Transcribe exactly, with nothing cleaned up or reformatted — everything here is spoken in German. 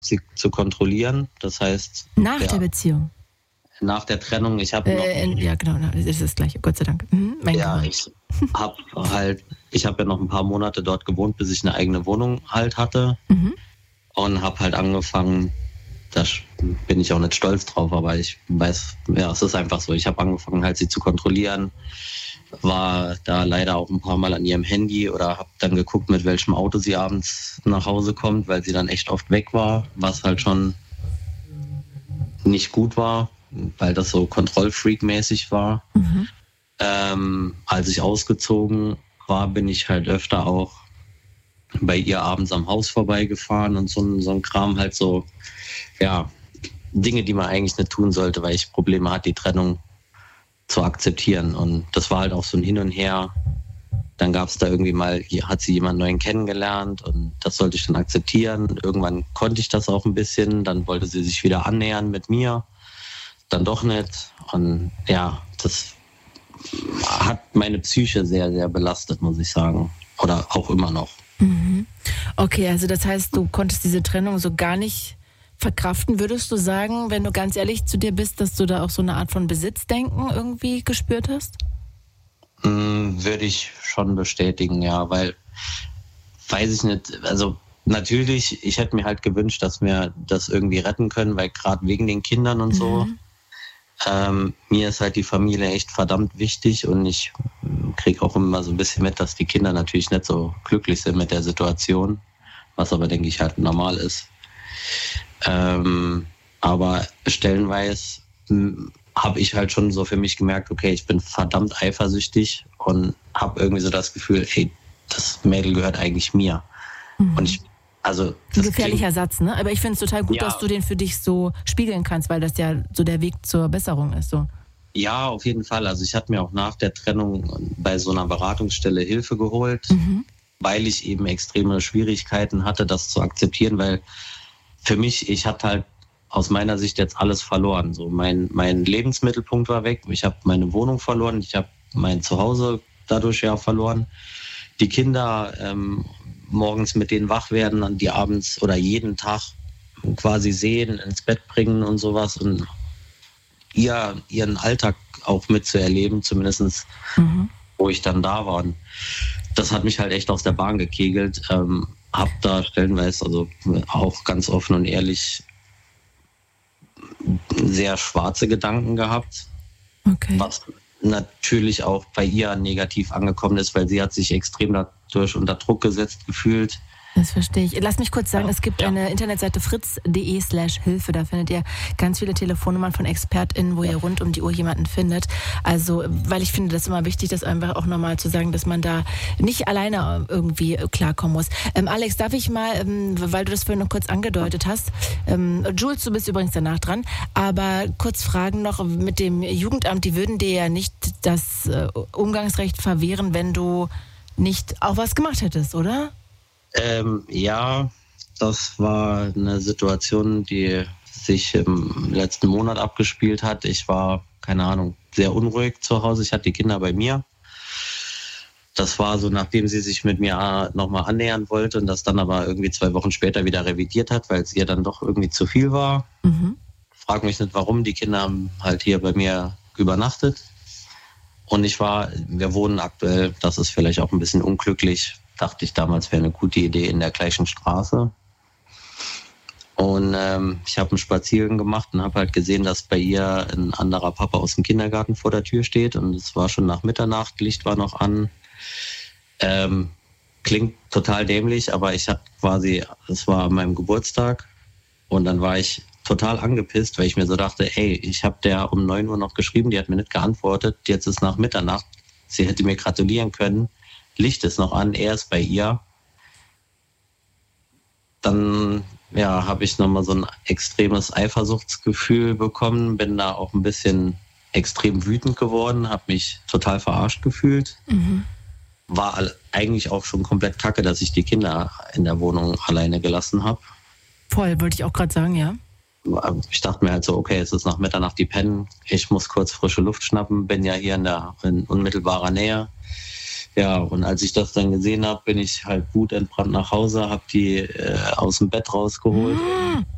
sie zu kontrollieren. Das heißt... Nach ja, der Beziehung? Nach der Trennung. Ich habe äh, noch... Ja, genau, das ist das Gleiche. Gott sei Dank. Mhm, mein ja, Gehirn. ich habe halt... Ich habe ja noch ein paar Monate dort gewohnt, bis ich eine eigene Wohnung halt hatte. Mhm. Und habe halt angefangen... Da bin ich auch nicht stolz drauf, aber ich weiß, ja, es ist einfach so. Ich habe angefangen, halt sie zu kontrollieren, war da leider auch ein paar Mal an ihrem Handy oder habe dann geguckt, mit welchem Auto sie abends nach Hause kommt, weil sie dann echt oft weg war, was halt schon nicht gut war, weil das so Kontrollfreak-mäßig war. Mhm. Ähm, als ich ausgezogen war, bin ich halt öfter auch bei ihr abends am Haus vorbeigefahren und so, so ein Kram, halt so, ja, Dinge, die man eigentlich nicht tun sollte, weil ich Probleme hatte, die Trennung zu akzeptieren. Und das war halt auch so ein Hin und Her. Dann gab es da irgendwie mal, hat sie jemanden neuen kennengelernt und das sollte ich dann akzeptieren. Irgendwann konnte ich das auch ein bisschen, dann wollte sie sich wieder annähern mit mir, dann doch nicht. Und ja, das hat meine Psyche sehr, sehr belastet, muss ich sagen. Oder auch immer noch. Mhm. Okay, also das heißt, du konntest diese Trennung so gar nicht verkraften. Würdest du sagen, wenn du ganz ehrlich zu dir bist, dass du da auch so eine Art von Besitzdenken irgendwie gespürt hast? Mm, würde ich schon bestätigen, ja, weil, weiß ich nicht, also natürlich, ich hätte mir halt gewünscht, dass wir das irgendwie retten können, weil gerade wegen den Kindern und so, Mhm. ähm, mir ist halt die Familie echt verdammt wichtig und ich kriege auch immer so ein bisschen mit, dass die Kinder natürlich nicht so glücklich sind mit der Situation, was aber, denke ich, halt normal ist. Ähm, aber stellenweise habe ich halt schon so für mich gemerkt, okay, ich bin verdammt eifersüchtig und habe irgendwie so das Gefühl, hey, das Mädel gehört eigentlich mir. Mhm. Und ich, also Ein das gefährlicher klingt, Satz, ne? Aber ich finde es total gut, ja, dass du den für dich so spiegeln kannst, weil das ja so der Weg zur Besserung ist. So. ja, auf jeden Fall. Also ich hatte mir auch nach der Trennung bei so einer Beratungsstelle Hilfe geholt, Mhm. weil ich eben extreme Schwierigkeiten hatte, das zu akzeptieren, weil für mich, ich hatte halt aus meiner Sicht jetzt alles verloren. So mein, mein Lebensmittelpunkt war weg, ich habe meine Wohnung verloren, ich habe mein Zuhause dadurch ja verloren. Die Kinder ähm, morgens mit denen wach werden, an die abends oder jeden Tag quasi sehen, ins Bett bringen und sowas und ihr, ihren Alltag auch mitzuerleben, zumindest Mhm. wo ich dann da war. Und das hat mich halt echt aus der Bahn gekegelt. Ähm, hab da stellenweise, also auch ganz offen und ehrlich, sehr schwarze Gedanken gehabt, Okay. was natürlich auch bei ihr negativ angekommen ist, weil sie hat sich extrem dadurch unter Druck gesetzt gefühlt. Das verstehe ich. Lass mich kurz sagen, Ja. es gibt Ja. eine Internetseite fritz.de slash Hilfe. Da findet ihr ganz viele Telefonnummern von ExpertInnen, wo ihr rund um die Uhr jemanden findet. Also, weil ich finde, das ist immer wichtig, das einfach auch nochmal zu sagen, dass man da nicht alleine irgendwie klarkommen muss. Ähm, Alex, darf ich mal, ähm, weil du das vorhin noch kurz angedeutet hast, ähm, Jules, du bist übrigens danach dran, aber kurz fragen noch mit dem Jugendamt, die würden dir ja nicht das äh, Umgangsrecht verwehren, wenn du nicht auch was gemacht hättest, oder? Ähm, ja, das war eine Situation, die sich im letzten Monat abgespielt hat. Ich war, keine Ahnung, sehr unruhig zu Hause. Ich hatte die Kinder bei mir. Das war so, nachdem sie sich mit mir nochmal annähern wollte und das dann aber irgendwie zwei Wochen später wieder revidiert hat, weil es ihr dann doch irgendwie zu viel war. Mhm. Frag mich nicht warum. Die Kinder haben halt hier bei mir übernachtet. Und ich war, wir wohnen aktuell, das ist vielleicht auch ein bisschen unglücklich, dachte ich damals, wäre eine gute Idee, in der gleichen Straße. Und ähm, ich habe einen Spaziergang gemacht und habe halt gesehen, dass bei ihr ein anderer Papa aus dem Kindergarten vor der Tür steht. Und es war schon nach Mitternacht, Licht war noch an. Ähm, klingt total dämlich, aber ich hatte quasi, es war an meinem Geburtstag. Und dann war ich total angepisst, weil ich mir so dachte, ey, ich habe der um neun Uhr noch geschrieben, die hat mir nicht geantwortet. Jetzt ist nach Mitternacht. Sie hätte mir gratulieren können. Licht ist noch an, er ist bei ihr. Dann ja, habe ich nochmal so ein extremes Eifersuchtsgefühl bekommen, bin da auch ein bisschen extrem wütend geworden, habe mich total verarscht gefühlt. Mhm. War eigentlich auch schon komplett kacke, dass ich die Kinder in der Wohnung alleine gelassen habe. Voll, wollte ich auch gerade sagen, ja. Ich dachte mir halt so, okay, es ist nach Mitternacht, die pennen, ich muss kurz frische Luft schnappen, bin ja hier in der in unmittelbarer Nähe. Ja, und als ich das dann gesehen habe, bin ich halt wutentbrannt nach Hause, habe die äh, aus dem Bett rausgeholt. Mhm.